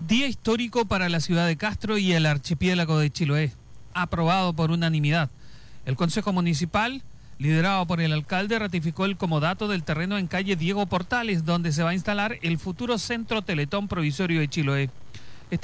Día histórico para la ciudad de Castro y el archipiélago de Chiloé, aprobado por unanimidad. El Consejo Municipal, liderado por el alcalde, ratificó el comodato del terreno en calle Diego Portales, donde se va a instalar el futuro Centro Teletón Provisorio de Chiloé.